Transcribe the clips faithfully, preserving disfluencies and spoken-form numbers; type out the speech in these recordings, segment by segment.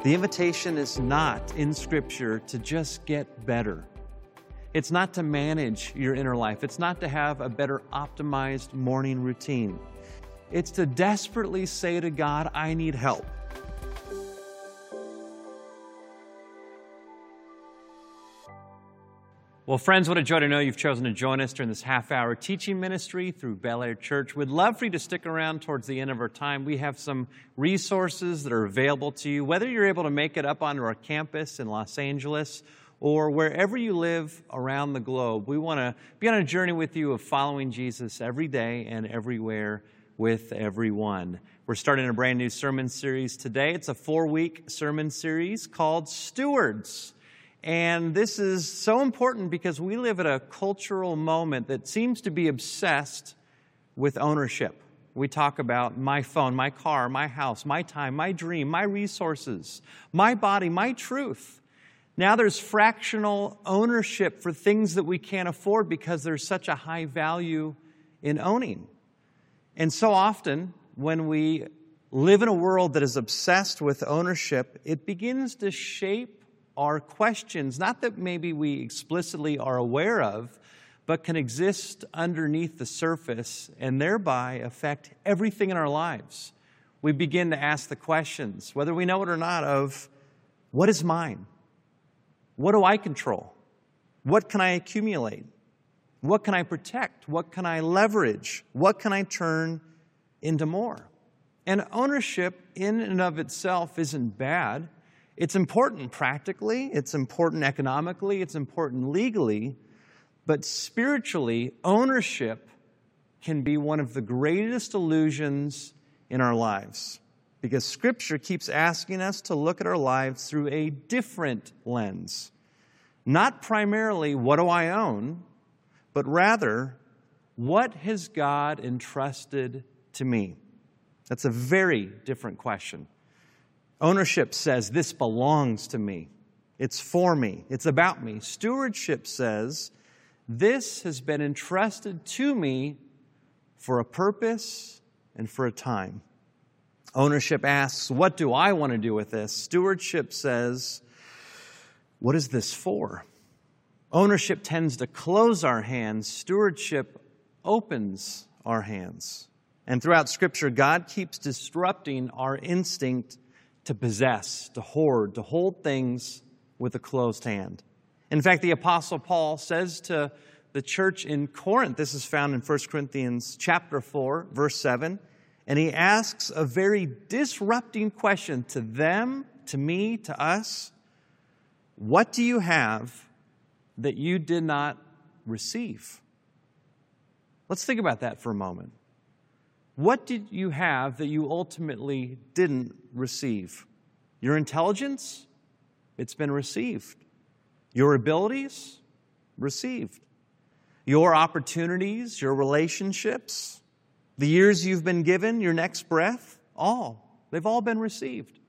The invitation is not in Scripture to just get better. It's not to manage your inner life. It's not to have a better optimized morning routine. It's to desperately say to God, I need help. Well, friends, what a joy to know you've chosen to join us during this half-hour teaching ministry through Bel Air Church. We'd love for you to stick around towards the end of our time. We have some resources that are available to you, whether you're able to make it up onto our campus in Los Angeles or wherever you live around the globe. We want to be on a journey with you of following Jesus every day and everywhere with everyone. We're starting a brand new sermon series today. It's a four-week sermon series called Stewards. And this is so important because we live at a cultural moment that seems to be obsessed with ownership. We talk about my phone, my car, my house, my time, my dream, my resources, my body, my truth. Now there's fractional ownership for things that we can't afford because there's such a high value in owning. And so often when we live in a world that is obsessed with ownership, it begins to shape are questions, not that maybe we explicitly are aware of, but can exist underneath the surface and thereby affect everything in our lives. We begin to ask the questions, whether we know it or not, of what is mine? What do I control? What can I accumulate? What can I protect? What can I leverage? What can I turn into more? And ownership in and of itself isn't bad. It's important practically, it's important economically, it's important legally, but spiritually, ownership can be one of the greatest illusions in our lives because Scripture keeps asking us to look at our lives through a different lens. Not primarily, what do I own, but rather, what has God entrusted to me? That's a very different question. Ownership says, this belongs to me. It's for me. It's about me. Stewardship says, this has been entrusted to me for a purpose and for a time. Ownership asks, what do I want to do with this? Stewardship says, what is this for? Ownership tends to close our hands. Stewardship opens our hands. And throughout Scripture, God keeps disrupting our instinct to possess, to hoard, to hold things with a closed hand. In fact, the Apostle Paul says to the church in Corinth, this is found in First Corinthians chapter four, verse seven, and he asks a very disrupting question to them, to me, to us. What do you have that you did not receive? Let's think about that for a moment. What did you have that you ultimately didn't receive? Your intelligence? It's been received. Your abilities? Received. Your opportunities, your relationships, the years you've been given, your next breath? All. They've all been received.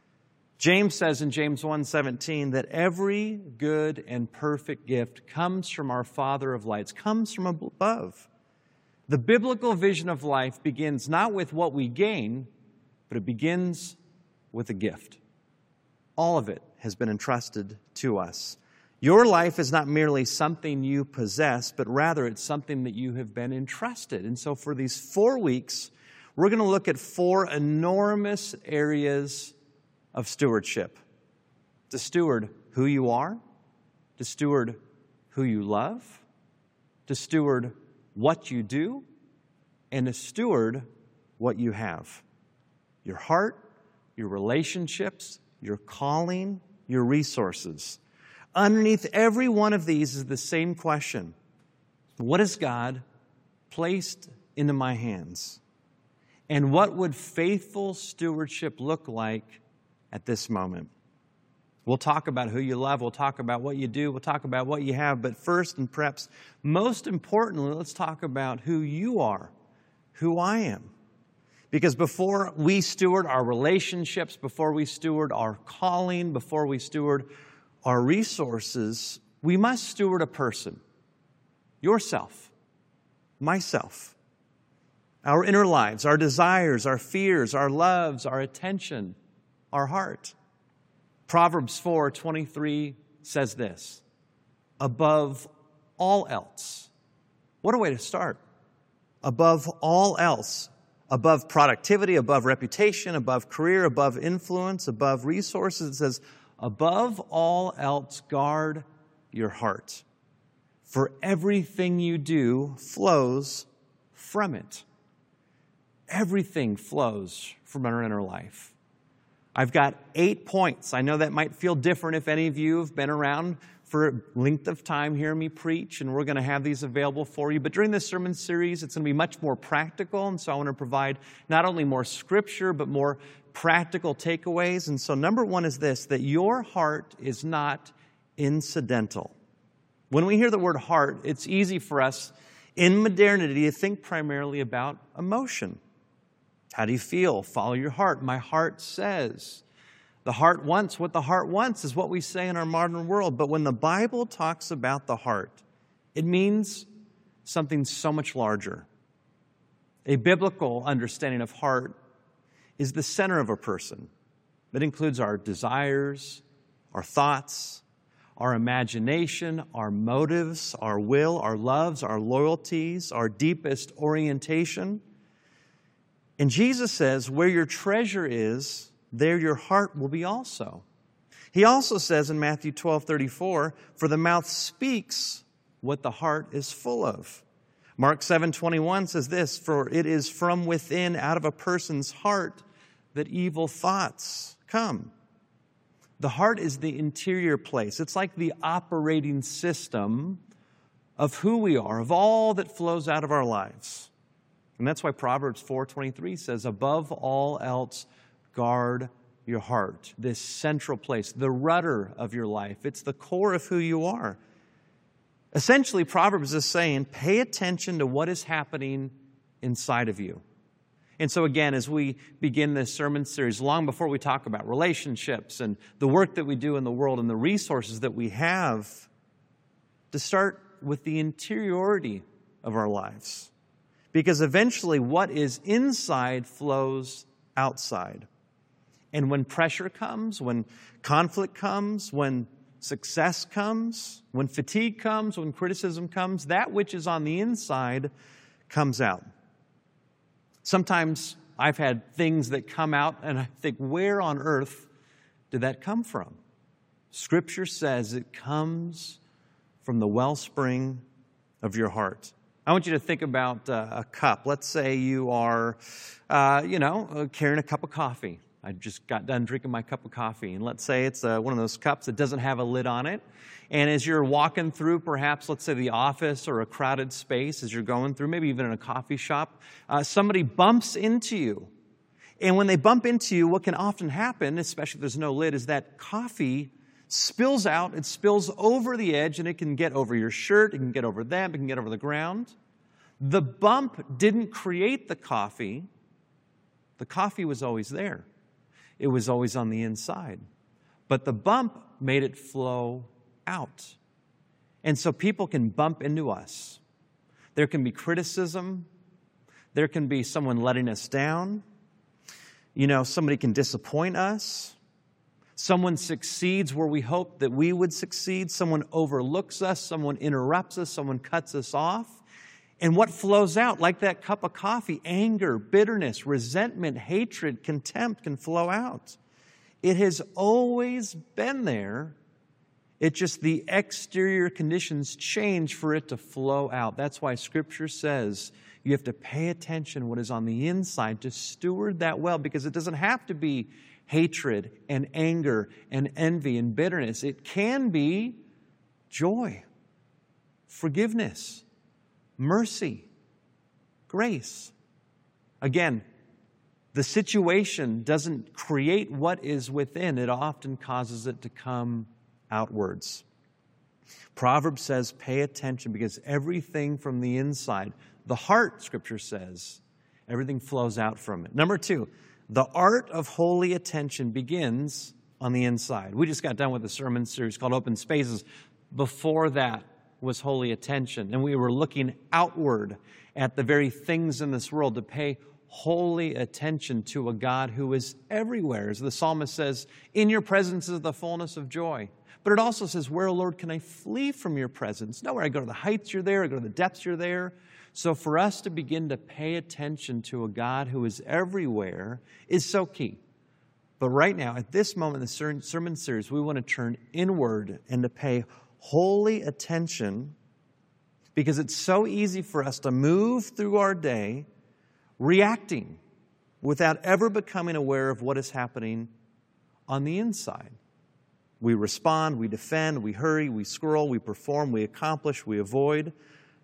James says in James one seventeen that every good and perfect gift comes from our Father of lights, comes from above. The biblical vision of life begins not with what we gain, but it begins with a gift. All of it has been entrusted to us. Your life is not merely something you possess, but rather it's something that you have been entrusted. And so for these four weeks, we're going to look at four enormous areas of stewardship. To steward who you are, to steward who you love, to steward what you do, and to steward what you have. Your heart, your relationships, your calling, your resources. Underneath every one of these is the same question. What has God placed into my hands? And what would faithful stewardship look like at this moment? We'll talk about who you love. We'll talk about what you do. We'll talk about what you have. But first, and perhaps most importantly, let's talk about who you are, who I am. Because before we steward our relationships, before we steward our calling, before we steward our resources, we must steward a person. Yourself, myself, our inner lives, our desires, our fears, our loves, our attention, our heart. Proverbs four twenty-three says this, above all else. What a way to start. Above all else, above productivity, above reputation, above career, above influence, above resources, it says, above all else, guard your heart. For everything you do flows from it. Everything flows from our inner life. I've got eight points. I know that might feel different if any of you have been around for a length of time hearing me preach, and we're going to have these available for you. But during this sermon series, it's going to be much more practical, and so I want to provide not only more scripture, but more practical takeaways. And so number one is this, that your heart is not incidental. When we hear the word heart, it's easy for us in modernity to think primarily about emotion. How do you feel? Follow your heart. My heart says. The heart wants what the heart wants is what we say in our modern world. But when the Bible talks about the heart, it means something so much larger. A biblical understanding of heart is the center of a person. That includes our desires, our thoughts, our imagination, our motives, our will, our loves, our loyalties, our deepest orientation. And Jesus says, where your treasure is, there your heart will be also. He also says in Matthew twelve thirty-four, for the mouth speaks what the heart is full of. Mark seven twenty-one says this, for it is from within, out of a person's heart, that evil thoughts come. The heart is the interior place. It's like the operating system of who we are, of all that flows out of our lives. And that's why Proverbs four twenty-three says, above all else, guard your heart, this central place, the rudder of your life. It's the core of who you are. Essentially, Proverbs is saying, pay attention to what is happening inside of you. And so again, as we begin this sermon series, long before we talk about relationships and the work that we do in the world and the resources that we have, to start with the interiority of our lives. Because eventually what is inside flows outside. And when pressure comes, when conflict comes, when success comes, when fatigue comes, when criticism comes, that which is on the inside comes out. Sometimes I've had things that come out and I think, where on earth did that come from? Scripture says it comes from the wellspring of your heart. I want you to think about uh, a cup. Let's say you are, uh, you know, carrying a cup of coffee. I just got done drinking my cup of coffee. And let's say it's uh, one of those cups that doesn't have a lid on it. And as you're walking through, perhaps, let's say the office or a crowded space, as you're going through, maybe even in a coffee shop, uh, somebody bumps into you. And when they bump into you, what can often happen, especially if there's no lid, is that coffee spills out, it spills over the edge, and it can get over your shirt, it can get over them, it can get over the ground. The bump didn't create the coffee. The coffee was always there. It was always on the inside. But the bump made it flow out. And so people can bump into us. There can be criticism. There can be someone letting us down. You know, somebody can disappoint us. Someone succeeds where we hope that we would succeed. Someone overlooks us. Someone interrupts us. Someone cuts us off. And what flows out, like that cup of coffee, anger, bitterness, resentment, hatred, contempt can flow out. It has always been there. It's just the exterior conditions change for it to flow out. That's why Scripture says you have to pay attention what is on the inside to steward that well, because it doesn't have to be hatred and anger and envy and bitterness. It can be joy, forgiveness, mercy, grace. Again, the situation doesn't create what is within. It often causes it to come outwards. Proverbs says, pay attention, because everything from the inside, the heart, Scripture says, everything flows out from it. Number two, the art of holy attention begins on the inside. We just got done with a sermon series called Open Spaces. Before that was holy attention. And we were looking outward at the very things in this world to pay holy attention to a God who is everywhere. As the psalmist says, in your presence is the fullness of joy. But it also says, where, O Lord, can I flee from your presence? Nowhere. I go to the heights, you're there. I go to the depths, you're there. So for us to begin to pay attention to a God who is everywhere is so key. But right now, at this moment in the sermon series, we want to turn inward and to pay holy attention, because it's so easy for us to move through our day reacting without ever becoming aware of what is happening on the inside. We respond, we defend, we hurry, we scroll, we perform, we accomplish, we avoid.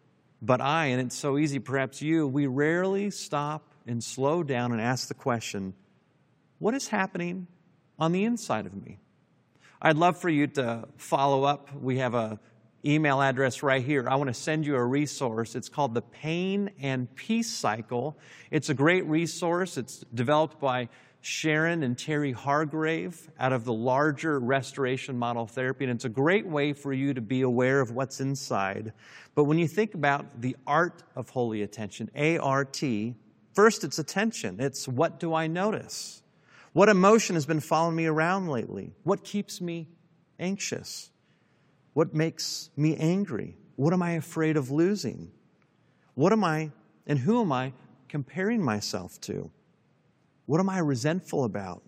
But I, and it's so easy, perhaps you, we rarely stop and slow down and ask the question, what is happening on the inside of me? I'd love for you to follow up. We have an email address right here. I want to send you a resource. It's called the Pain and Peace Cycle. It's a great resource. It's developed by Sharon and Terry Hargrave out of the larger Restoration Model Therapy. And it's a great way for you to be aware of what's inside. But when you think about the art of holy attention, A R T, first it's attention. It's what do I notice? What emotion has been following me around lately? What keeps me anxious? What makes me angry? What am I afraid of losing? What am I and who am I comparing myself to? What am I resentful about?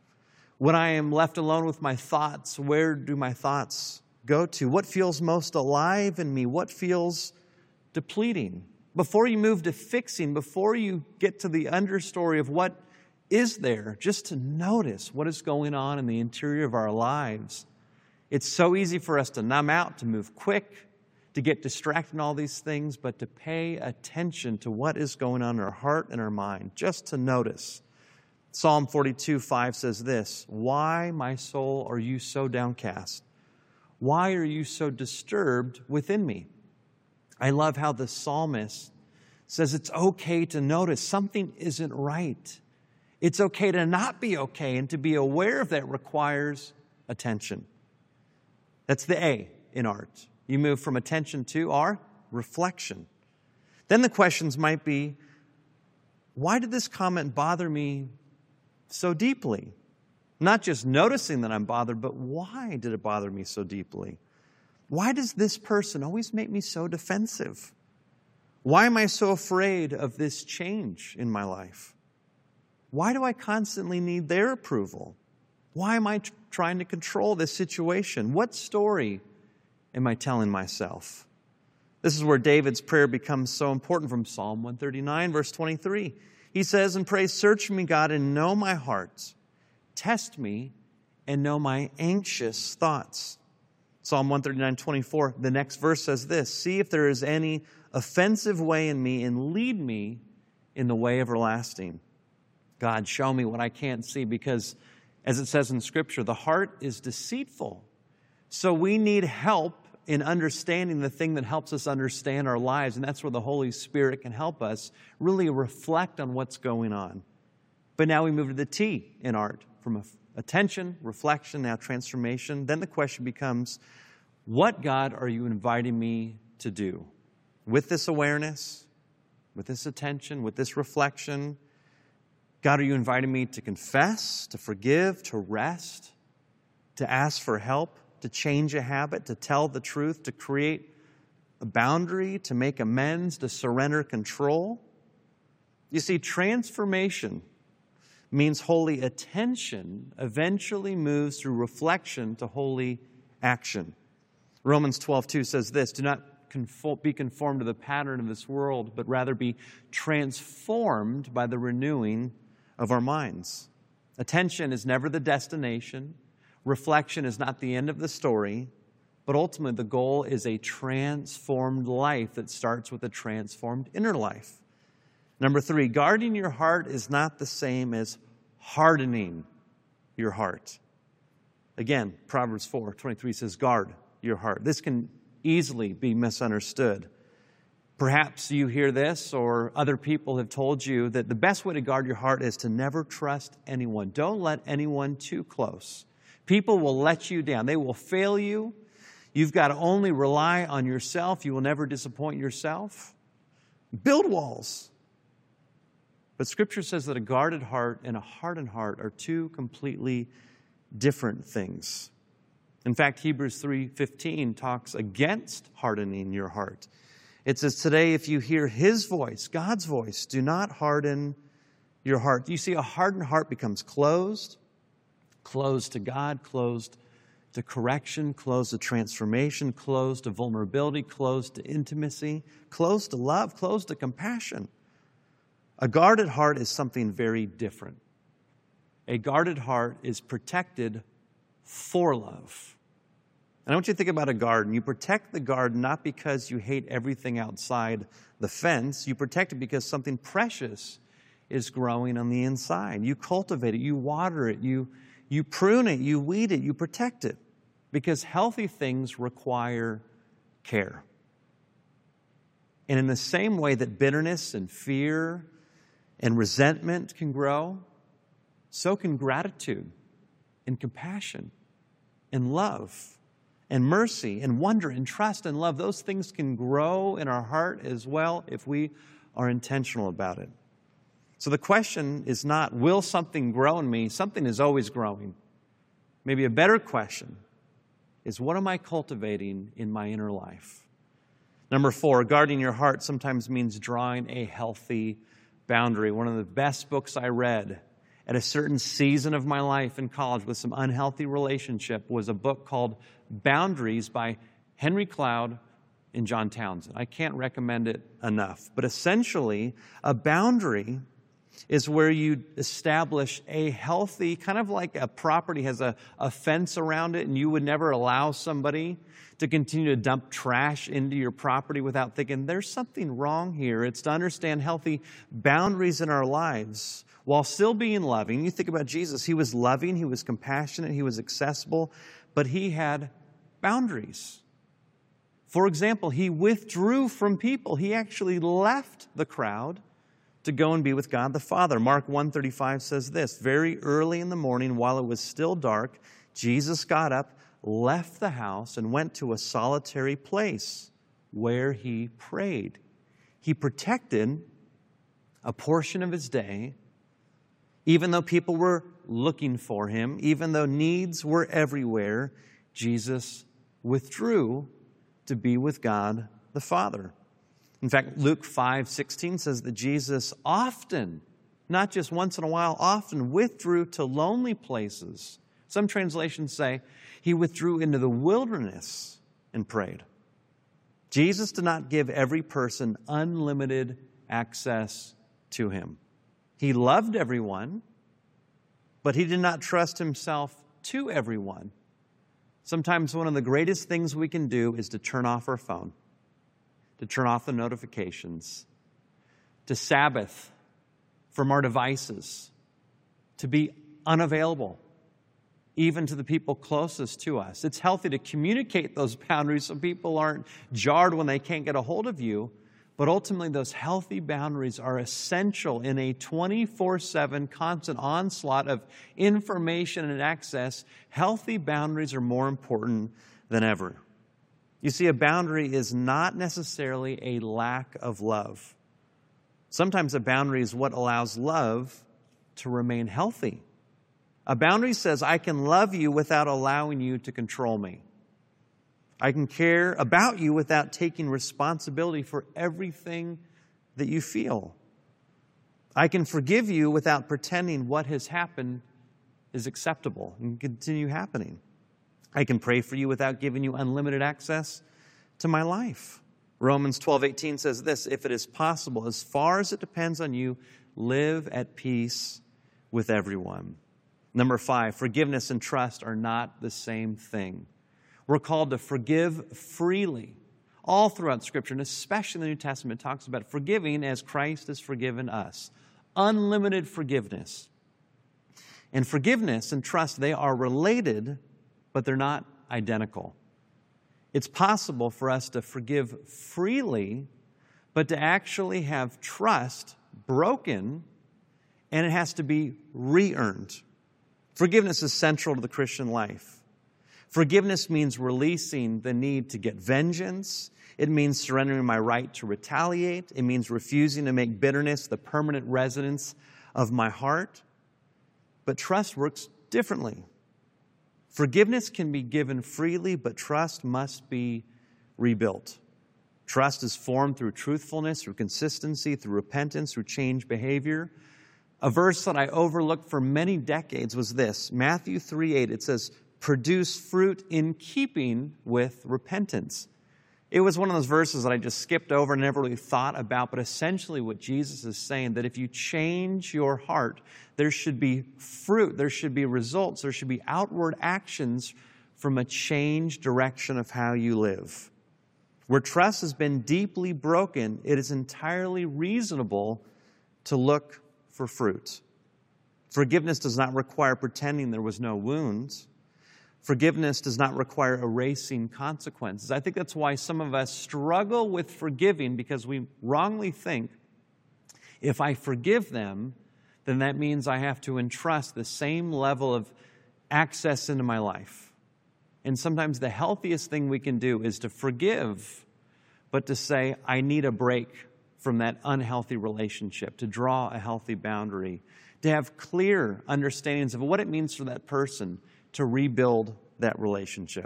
When I am left alone with my thoughts, where do my thoughts go to? What feels most alive in me? What feels depleting? Before you move to fixing, before you get to the understory of what is there, just to notice what is going on in the interior of our lives. It's so easy for us to numb out, to move quick, to get distracted in all these things, but to pay attention to what is going on in our heart and our mind, just to notice. Psalm forty-two, five says this, "Why, my soul, are you so downcast? Why are you so disturbed within me?" I love how the psalmist says it's okay to notice something isn't right. It's okay to not be okay, and to be aware of that requires attention. That's the A in art. You move from attention to R, reflection. Then the questions might be, why did this comment bother me so deeply? Not just noticing that I'm bothered, but why did it bother me so deeply? Why does this person always make me so defensive? Why am I so afraid of this change in my life? Why do I constantly need their approval? Why am I t- trying to control this situation? What story am I telling myself? This is where David's prayer becomes so important from Psalm one thirty-nine, verse twenty-three. He says and prays, "Search me, God, and know my heart. Test me and know my anxious thoughts." Psalm one thirty-nine, twenty-four, the next verse says this, "See if there is any offensive way in me and lead me in the way everlasting." God, show me what I can't see, because as it says in Scripture, the heart is deceitful. So we need help in understanding the thing that helps us understand our lives, and that's where the Holy Spirit can help us really reflect on what's going on. But now we move to the T in art, from attention, reflection, now transformation. Then the question becomes, what, God, are you inviting me to do? With this awareness, with this attention, with this reflection, God, are you inviting me to confess, to forgive, to rest, to ask for help, to change a habit, to tell the truth, to create a boundary, to make amends, to surrender control? You see, transformation means holy attention eventually moves through reflection to holy action. Romans twelve two says this, "Do not conform, be conformed to the pattern of this world, but rather be transformed by the renewing of our minds." Attention is never the destination. Reflection is not the end of the story. But ultimately, the goal is a transformed life that starts with a transformed inner life. Number three, guarding your heart is not the same as hardening your heart. Again, Proverbs four twenty-three says, guard your heart. This can easily be misunderstood. Perhaps you hear this, or other people have told you that the best way to guard your heart is to never trust anyone. Don't let anyone too close. People will let you down. They will fail you. You've got to only rely on yourself. You will never disappoint yourself. Build walls. But Scripture says that a guarded heart and a hardened heart are two completely different things. In fact, Hebrews three fifteen talks against hardening your heart. It says, today, if you hear His voice, God's voice, do not harden your heart. You see, a hardened heart becomes closed, closed to God, closed to correction, closed to transformation, closed to vulnerability, closed to intimacy, closed to love, closed to compassion. A guarded heart is something very different. A guarded heart is protected for love. And I want you to think about a garden. You protect the garden not because you hate everything outside the fence. You protect it because something precious is growing on the inside. You cultivate it, you water it, you, you prune it, you weed it, you protect it. Because healthy things require care. And in the same way that bitterness and fear and resentment can grow, so can gratitude and compassion and love and mercy and wonder and trust and love. Those things can grow in our heart as well if we are intentional about it. So the question is not, will something grow in me? Something is always growing. Maybe a better question is, what am I cultivating in my inner life? Number four, guarding your heart sometimes means drawing a healthy boundary. One of the best books I read at a certain season of my life in college with some unhealthy relationship was a book called Boundaries by Henry Cloud and John Townsend. I can't recommend it enough. But essentially, a boundary is where you establish a healthy, kind of like a property has a, a fence around it, and you would never allow somebody to continue to dump trash into your property without thinking, there's something wrong here. It's to understand healthy boundaries in our lives while still being loving. You think about Jesus. He was loving, He was compassionate, He was accessible, but He had boundaries. For example, He withdrew from people. He actually left the crowd to go and be with God the Father. Mark one thirty-five says this, very early in the morning, while it was still dark, Jesus got up, left the house, and went to a solitary place where He prayed. He protected a portion of His day, even though people were looking for Him, even though needs were everywhere. Jesus withdrew to be with God the Father. In fact, Luke five sixteen says that Jesus often, not just once in a while, often withdrew to lonely places. Some translations say He withdrew into the wilderness and prayed. Jesus did not give every person unlimited access to Him. He loved everyone, but He did not trust Himself to everyone. Sometimes one of the greatest things we can do is to turn off our phone, to turn off the notifications, to Sabbath from our devices, to be unavailable, even to the people closest to us. It's healthy to communicate those boundaries so people aren't jarred when they can't get a hold of you. But ultimately, those healthy boundaries are essential in a twenty-four seven constant onslaught of information and access. Healthy boundaries are more important than ever. You see, a boundary is not necessarily a lack of love. Sometimes a boundary is what allows love to remain healthy. A boundary says, I can love you without allowing you to control me. I can care about you without taking responsibility for everything that you feel. I can forgive you without pretending what has happened is acceptable and continue happening. I can pray for you without giving you unlimited access to my life. Romans twelve eighteen says this, if it is possible, as far as it depends on you, live at peace with everyone. Number five, forgiveness and trust are not the same thing. We're called to forgive freely. All throughout Scripture, and especially in the New Testament, it talks about forgiving as Christ has forgiven us. Unlimited forgiveness. And forgiveness and trust, they are related, but they're not identical. It's possible for us to forgive freely, but to actually have trust broken, and it has to be re-earned. Forgiveness is central to the Christian life. Forgiveness means releasing the need to get vengeance. It means surrendering my right to retaliate. It means refusing to make bitterness the permanent residence of my heart. But trust works differently. Forgiveness can be given freely, but trust must be rebuilt. Trust is formed through truthfulness, through consistency, through repentance, through changed behavior. A verse that I overlooked for many decades was this. Matthew three eight, it says, produce fruit in keeping with repentance. It was one of those verses that I just skipped over and never really thought about, but essentially what Jesus is saying, that if you change your heart, there should be fruit, there should be results, there should be outward actions from a changed direction of how you live. Where trust has been deeply broken, it is entirely reasonable to look for fruit. Forgiveness does not require pretending there was no wounds. Forgiveness does not require erasing consequences. I think that's why some of us struggle with forgiving, because we wrongly think if I forgive them, then that means I have to entrust the same level of access into my life. And sometimes the healthiest thing we can do is to forgive, but to say, I need a break from that unhealthy relationship, to draw a healthy boundary, to have clear understandings of what it means for that person to rebuild that relationship.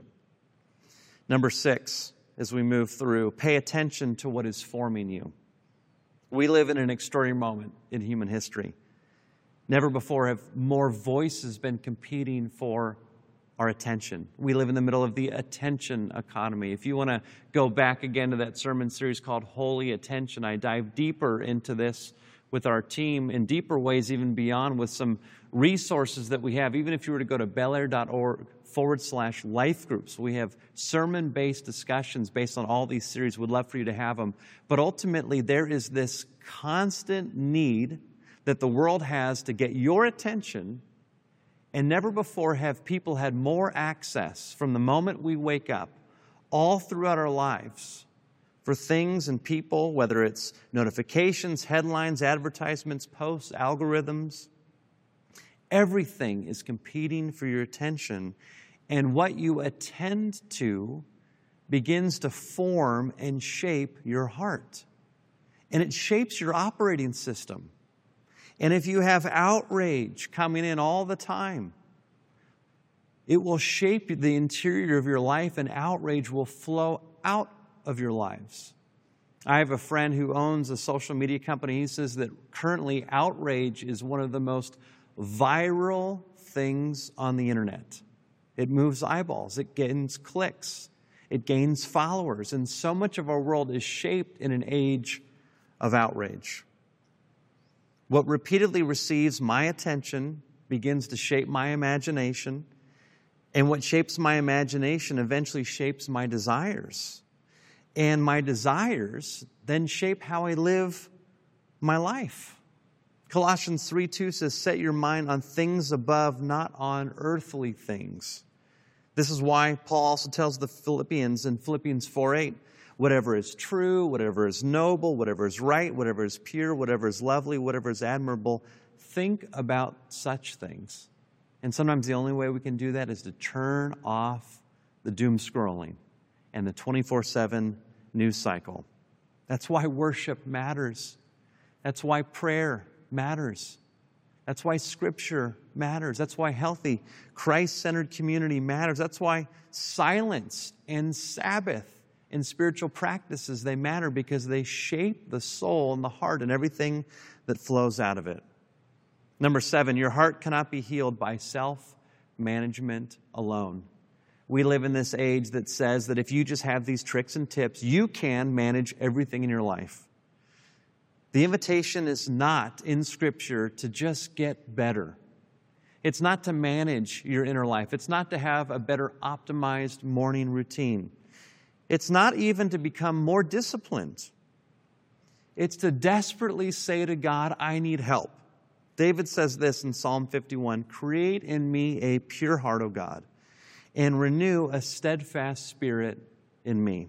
Number six, as we move through, pay attention to what is forming you. We live in an extraordinary moment in human history. Never before have more voices been competing for our attention. We live in the middle of the attention economy. If you want to go back again to that sermon series called Holy Attention, I dive deeper into this with our team in deeper ways, even beyond, with some resources that we have. Even if you were to go to bellaire.org forward slash life groups, we have sermon-based discussions based on all these series. We'd love for you to have them. But ultimately, there is this constant need that the world has to get your attention, and never before have people had more access from the moment we wake up all throughout our lives for things and people, whether it's notifications, headlines, advertisements, posts, algorithms. Everything is competing for your attention, and what you attend to begins to form and shape your heart. And it shapes your operating system. And if you have outrage coming in all the time, it will shape the interior of your life, and outrage will flow out of your lives. I have a friend who owns a social media company. He says that currently outrage is one of the most viral things on the internet. It moves eyeballs. It gains clicks. It gains followers. And so much of our world is shaped in an age of outrage. What repeatedly receives my attention begins to shape my imagination. And what shapes my imagination eventually shapes my desires. And my desires then shape how I live my life. Colossians three two says, set your mind on things above, not on earthly things. This is why Paul also tells the Philippians in Philippians four eight, whatever is true, whatever is noble, whatever is right, whatever is pure, whatever is lovely, whatever is admirable, think about such things. And sometimes the only way we can do that is to turn off the doom scrolling and the twenty-four seven news cycle. That's why worship matters. That's why prayer matters. That's why Scripture matters. That's why healthy, Christ-centered community matters. That's why silence and Sabbath and spiritual practices, they matter, because they shape the soul and the heart and everything that flows out of it. Number seven, your heart cannot be healed by self-management alone. We live in this age that says that if you just have these tricks and tips, you can manage everything in your life. The invitation is not in Scripture to just get better. It's not to manage your inner life. It's not to have a better optimized morning routine. It's not even to become more disciplined. It's to desperately say to God, I need help. David says this in Psalm fifty-one, create in me a pure heart, O God, and renew a steadfast spirit in me.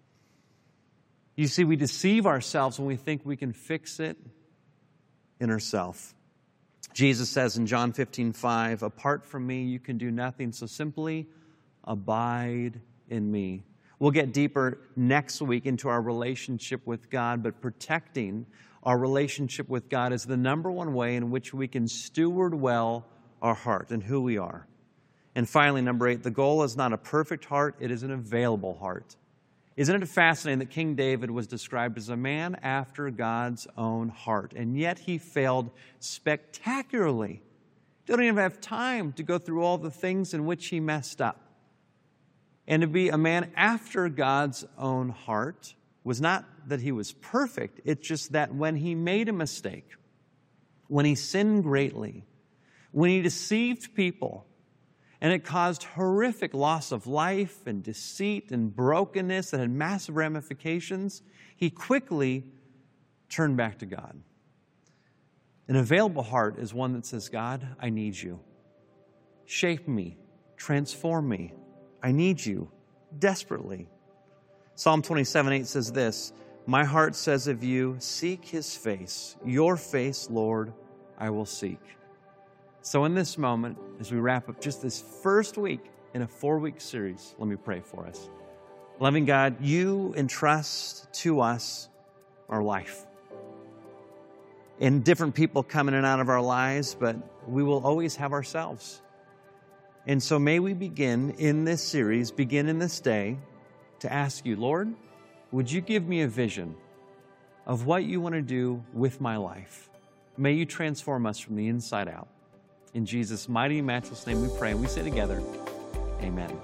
You see, we deceive ourselves when we think we can fix it in ourselves. Jesus says in John fifteen five, apart from me, you can do nothing. So simply abide in me. We'll get deeper next week into our relationship with God, but protecting our relationship with God is the number one way in which we can steward well our heart and who we are. And finally, number eight, the goal is not a perfect heart, it is an available heart. Isn't it fascinating that King David was described as a man after God's own heart, and yet he failed spectacularly. He didn't even have time to go through all the things in which he messed up. And to be a man after God's own heart was not that he was perfect, it's just that when he made a mistake, when he sinned greatly, when he deceived people, and it caused horrific loss of life and deceit and brokenness that had massive ramifications, he quickly turned back to God. An available heart is one that says, God, I need you. Shape me, transform me. I need you desperately. Psalm twenty-seven eight says this, my heart says of you, seek his face. Your face, Lord, I will seek. So in this moment, as we wrap up just this first week in a four-week series, let me pray for us. Loving God, you entrust to us our life. And different people come in and out of our lives, but we will always have ourselves. And so may we begin in this series, begin in this day, to ask you, Lord, would you give me a vision of what you want to do with my life? May you transform us from the inside out. In Jesus' mighty and matchless name we pray, and we say together, amen.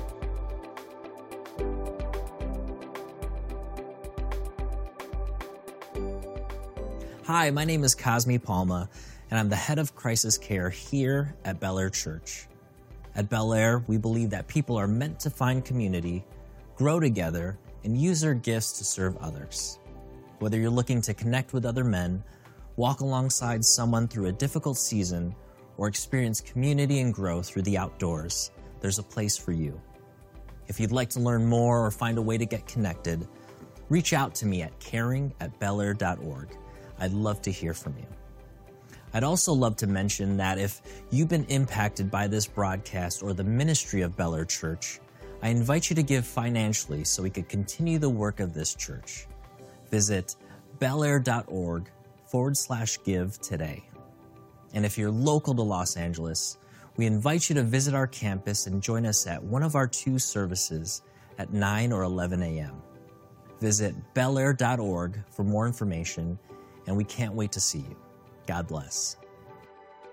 Hi, my name is Cosme Palma, and I'm the head of crisis care here at Bel Air Church. At Bel Air, we believe that people are meant to find community, grow together, and use their gifts to serve others. Whether you're looking to connect with other men, walk alongside someone through a difficult season, or experience community and growth through the outdoors, there's a place for you. If you'd like to learn more or find a way to get connected, reach out to me at caring at belair dot org. I'd love to hear from you. I'd also love to mention that if you've been impacted by this broadcast or the ministry of Bel Air Church, I invite you to give financially so we could continue the work of this church. Visit belair dot org forward slash give today. And if you're local to Los Angeles, we invite you to visit our campus and join us at one of our two services at nine or eleven a.m. Visit belair dot org for more information, and we can't wait to see you. God bless.